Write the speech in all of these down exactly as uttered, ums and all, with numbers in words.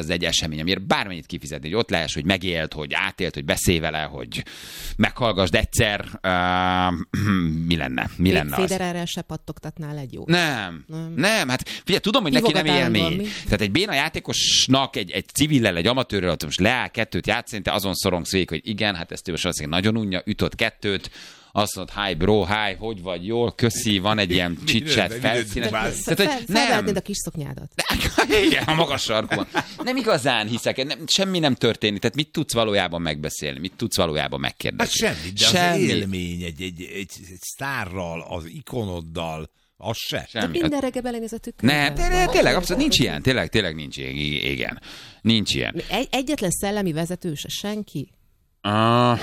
ez egy esemény, amiért bármennyit kifizetni, hogy ott lehess, hogy megélt, hogy átélt, hogy beszélj vele, hogy meghallgassd egyszer, uh, mi lenne? Mi Még lenne az? Federerrel se pattogtatnál egy jó. Nem, nem, nem, hát figyelj, tudom, hogy neki nem élmény. Tehát egy béna játékosnak, egy, egy civillel, egy amatőrrel, ott most leáll kettőt játszani, te azon szorongsz végig, hogy igen, hát ezt ő most azt nagyon unja, ütött kettőt, azt mondod, hi bro, hi, hogy vagy, jól, köszi, van egy ilyen chit-chat felszínes. Felvehetnéd a kis szoknyádat. Igen, a magas sarkon. Nem igazán hiszek, nem, semmi nem történik. Tehát mit tudsz valójában megbeszélni? Mit tudsz valójában megkérdezni? Hát semmi, de semmi. Az élmény egy, egy, egy, egy sztárral, az ikonoddal, az se. Semmi. De minden reggel belenéz a tükrben. Nem, tényleg, abszolút nincs ilyen. Tényleg, tényleg nincs ilyen. Igen. Nincs ilyen. Egy, egyetlen szellemi vezető se, senki? Uh,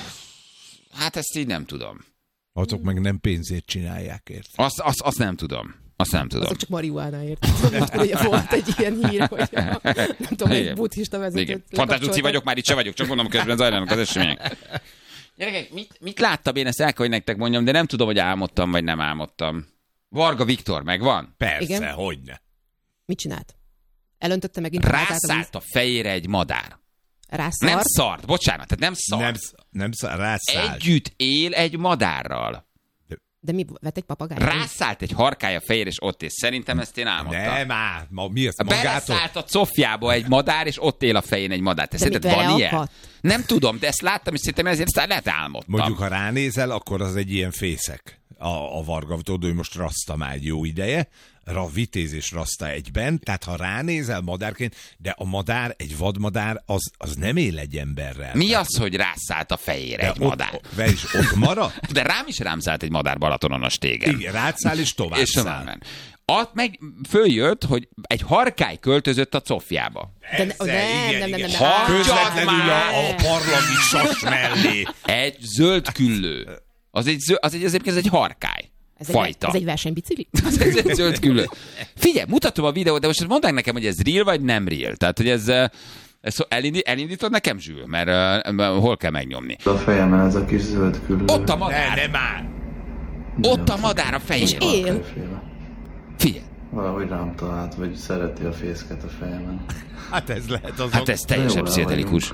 hát ezt így nem tudom. Azok meg nem pénzért csinálják, érted? Azt, azt, azt nem tudom. Azt nem tudom. Azok csak marihuánáért. Most ugye volt egy ilyen hír, hogy nem tudom, egy buddhista vezetőt. Fantástuci vagyok, már itt se vagyok, csak mondom, közben zajlanak az események. Gyerekek, mit, mit láttam én, ezt el kell, hogy nektek mondjam, de nem tudom, hogy álmodtam, vagy nem álmodtam. Varga Viktor, megvan? Persze, igen? Hogyne. Mit csinált? Elöntötte megint? Rászállt a fejére egy madár. Rászart? Nem szart, bocsánat, tehát nem szart. Nem, nem szart, rászállt. Együtt él egy madárral. De mi, vett egy papagájt? Rászállt egy harkály a fejére, és ott él. Szerintem ezt én álmodtam. Nem, á, ma, mi ezt magától? Beleszállt a cofjába egy madár, és ott él a fején egy madár. Te szerinted van ilyen? Akadt? Nem tudom, de ezt láttam, és szerintem ezért lehet álmodtam. Mondjuk, ha ránézel, akkor az egy ilyen fészek. A, a Varga, tudod, hogy most raszta már egy jó ideje, a vitéz és raszta egyben, tehát ha ránézel madárként, de a madár, egy vadmadár, az, az nem él egy emberrel. Mi tehát, az, hogy rászállt a fejére egy ott, madár? Ott, és ott marad? De rám is rám szállt egy madár Balatonon a stégen. Igen, rátszál és tovább és száll. Ott meg följött, hogy egy harkály költözött a cofjába. De ne, nem, nem, nem, nem, nem. Közvetlenül a, a parlami sas mellé. Egy zöld küllő. Az egy, zöld, az egy, az egy, egy harkály. Ez Fajta. Egy, ez egy versenybicikli? Ez egy zöld küllő. Figyelj, mutatom a videót, de most mondd nekem, hogy ez real vagy nem real. Tehát, hogy ez, ez elindít, elindítod nekem, Zsül? Mert uh, hol kell megnyomni? A fejemen ez a kis zöld küllő. Ott a madár. Ne, ne már. Ott a madár a fején. És él. Figyelj. Valahogy rám talált, vagy szereti a fészket a fejemen. Hát ez lehet az. Hát ez teljesen pszichedelikus.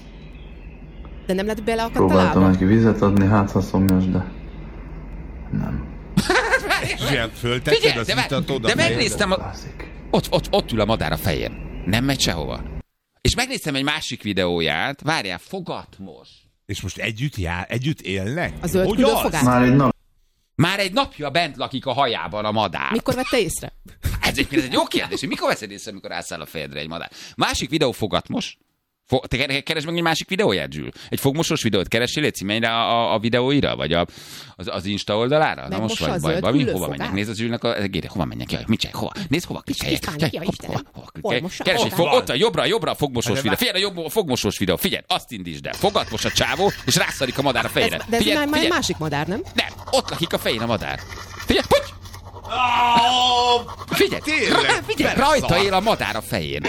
De nem lett bele a Próbáltam neki vizet adni, hát ha szomjas, de nem. Föltetted az itat oda. De megnéztem, a... ott, ott, ott ül a madár a fején. Nem megy sehova. És megnéztem egy másik videóját, várjál, fogatmos. És most együtt jár, együtt élnek? A zöld küllő fogát? Már egy nap. Már egy napja bent lakik a hajában a madár. Mikor vette észre? Ez egy, ez egy jó kérdés, hogy mikor veszed észre, amikor rászáll a fejedre egy madár. Másik videó fogatmos. Fo- Te keresd meg egy másik videóját, Zsül? Egy fogmosos videót keresél, légy címényre a, a, a videóira? Vagy a, az, az Insta oldalára? Meg na most vagy bajban. Mi? Hova menjek? Nézd az Zsülnek a gére. Hova menjek? Jaj, mit csinálj? Hova? Nézd, hova klikkeljek? Keresd egy fog, ott van, jobbra, jobbra a fogmosós videó. Figyelj, a jobb a fogmosós videó. Figyelj, azt indítsd el. Fogatmos a csávó, és rászadik a madár a fejére. De ez már egy másik madár, nem? Nem, ott lakik a fején a madár. Figyelj, puty! Figyelj, figyelj, rajta él a madár a fején.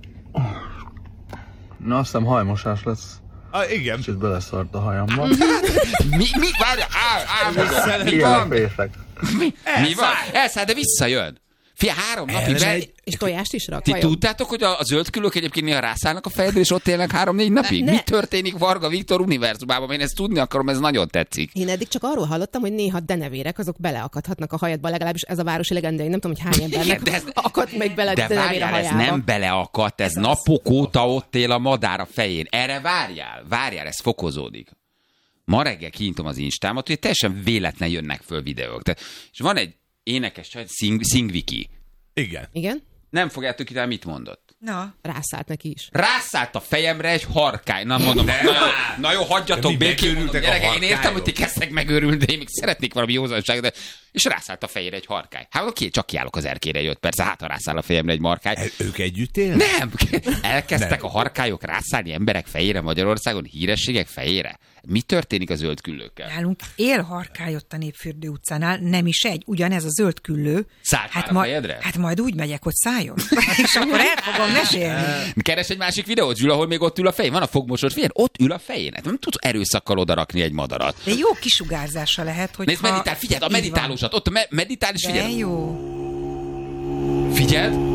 Na, azt hiszem hajmosás lesz. Ah, igen. Kicsit beleszart a hajamba. Mi, mi, várja, áll, áll, mi Ilyen van? fészek. Mi, mi van? Elszáll, de visszajön. Fia, három napig be... És tojást is rak. Ti vajon? tudtátok, hogy a, a zöld küllők egyébként néha rászállnak a fejedre, és ott élnek három-négy napig? Ne, Mi ne. történik Varga Viktor univerzumában? Én ezt tudni akarom, ez nagyon tetszik. Én eddig csak arról hallottam, hogy néha denevérek, azok beleakadhatnak a hajadba, legalábbis ez a városi legenda. Én nem tudom, hogy hány embernek de ez, akad meg bele de denevér a várjál, ez hajába. nem beleakadt, ez, ez napok az. óta ott él a madár a fején. Erre várjál, várjál, ez fokozódik. Ma reggel kinyitom az Instámat, hogy teljesen véletlen jönnek föl videók. Tehát, és van egy énekes csaj, Sing, Singviki. Igen. Igen? Nem fogjátok ki, mit mondott. Na. Rászállt neki is. Rászállt a fejemre egy harkály. Na mondom, na, jó, na jó, hagyjatok békén. Mondom, gyereke, én értem, hogy ti kezdtek megőrülni, de én még szeretnék valami józanságot, de... És rászállt a fejére egy harkály. Hát oké, csak kiállok az erkére jött, persze, hát ha rászáll a fejemre egy markály. E, ők együtt élnek? Nem! Elkezdtek nem. a harkályok rászállni emberek fejére Magyarországon, hírességek fejére. Mi történik a zöld küllőkkel? Nálunk él harkály ott a Népfürdő utcánál, nem is egy, ugyanez a zöld küllő. Szállt hát már a fejedre? Hát majd úgy megyek, hogy szálljon. És akkor el fogom mesélni. Keres egy másik videót, Zsül, ahol még ott ül a fején. Van a fogmosós, figyelj, ott ül a fején. Hát nem tudsz erőszakkal odarakni egy madarat. De jó kisugárzása lehet, hogy. Nézd, meditál, figyeld, a meditálósat, ott a me- meditál, és figyeld. De jó. Figyeld.